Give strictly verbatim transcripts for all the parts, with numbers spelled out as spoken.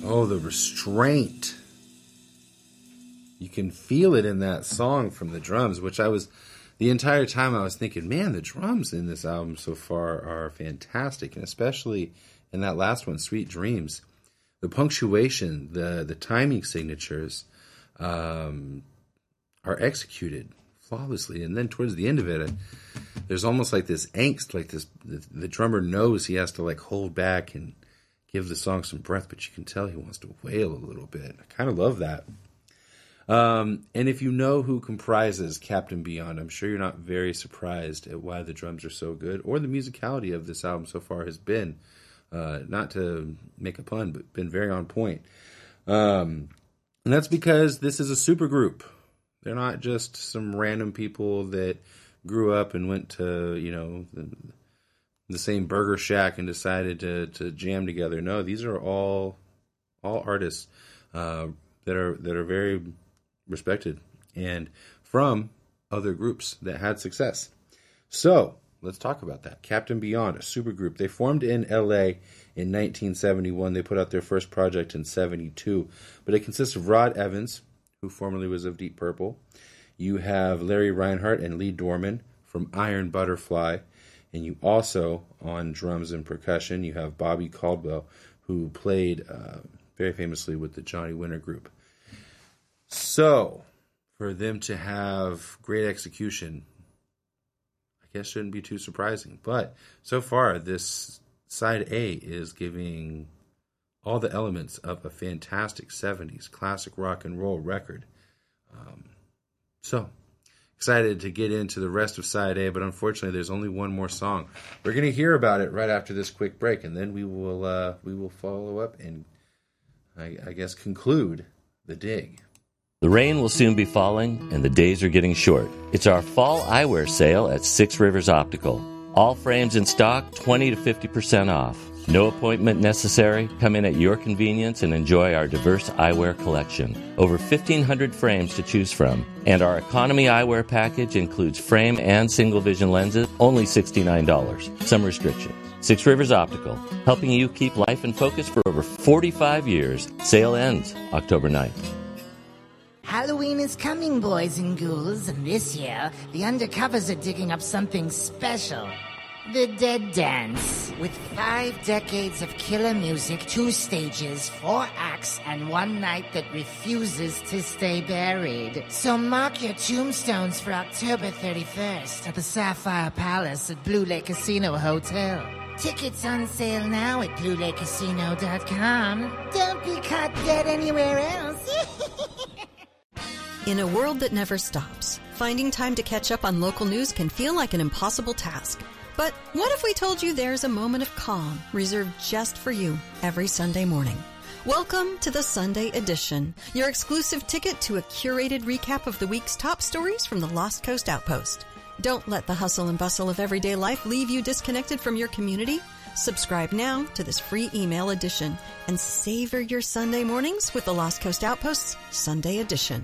Oh, the restraint. You can feel it in that song from the drums, which I was, the entire time I was thinking, man, the drums in this album so far are fantastic, and especially in that last one, Sweet Dreams. The punctuation, the the timing signatures um, are executed flawlessly, and then towards the end of it, I, there's almost like this angst, like this, the, the drummer knows he has to like hold back and give the song some breath, but you can tell he wants to wail a little bit. I kind of love that. Um, and if you know who comprises Captain Beyond, I'm sure you're not very surprised at why the drums are so good, or the musicality of this album so far has been, uh, not to make a pun, but been very on point. Um, and that's because this is a super group. They're not just some random people that grew up and went to, you know, the, the same burger shack and decided to, to jam together. No, these are all all artists uh, that are that are very respected and from other groups that had success. So let's talk about that. Captain Beyond, a supergroup. They formed in L A in nineteen seventy-one. They put out their first project in seventy-two. But it consists of Rod Evans, who formerly was of Deep Purple. You have Larry Reinhart and Lee Dorman from Iron Butterfly. And you also, on drums and percussion, you have Bobby Caldwell, who played uh, very famously with the Johnny Winter Group. So, for them to have great execution, I guess shouldn't be too surprising. But so far, this side A is giving all the elements of a fantastic seventies classic rock and roll record. Um, so, excited to get into the rest of side A, but unfortunately, there's only one more song. We're going to hear about it right after this quick break, and then we will uh, we will follow up and I, I guess conclude the dig. The rain will soon be falling, and the days are getting short. It's our fall eyewear sale at Six Rivers Optical. All frames in stock, twenty to fifty percent off. No appointment necessary. Come in at your convenience and enjoy our diverse eyewear collection. Over fifteen hundred frames to choose from. And our economy eyewear package includes frame and single vision lenses, only sixty-nine dollars. Some restrictions. Six Rivers Optical, helping you keep life in focus for over forty-five years. Sale ends October ninth. Halloween is coming, boys and ghouls, and this year, the Undercovers are digging up something special. The Dead Dance. With five decades of killer music, two stages, four acts, and one night that refuses to stay buried. So mark your tombstones for October thirty-first at the Sapphire Palace at Blue Lake Casino Hotel. Tickets on sale now at blue lake casino dot com. Don't be caught dead anywhere else. In a world that never stops, finding time to catch up on local news can feel like an impossible task. But what if we told you there's a moment of calm reserved just for you every Sunday morning? Welcome to the Sunday Edition, your exclusive ticket to a curated recap of the week's top stories from the Lost Coast Outpost. Don't let the hustle and bustle of everyday life leave you disconnected from your community. Subscribe now to this free email edition and savor your Sunday mornings with the Lost Coast Outpost's Sunday Edition.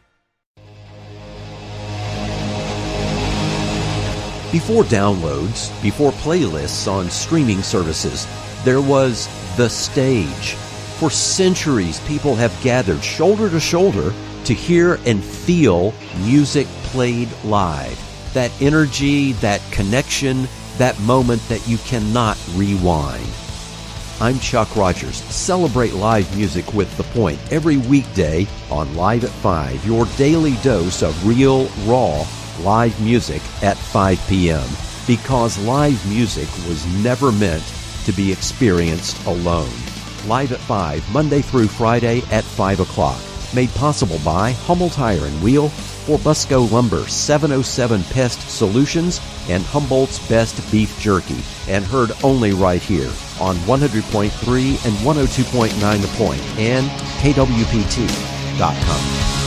Before downloads, before playlists on streaming services, there was the stage. For centuries, people have gathered shoulder to shoulder to hear and feel music played live. That energy, that connection, that moment that you cannot rewind. I'm Chuck Rogers. Celebrate live music with The Point every weekday on Live at five, your daily dose of real, raw, live music at five p.m. Because live music was never meant to be experienced alone. Live at five, Monday through Friday at five o'clock. Made possible by Hummel Tire and Wheel, for Busco Lumber, seven oh seven Pest Solutions, and Humboldt's Best Beef Jerky. And heard only right here on one hundred point three and one oh two point nine The Point and K W P T dot com.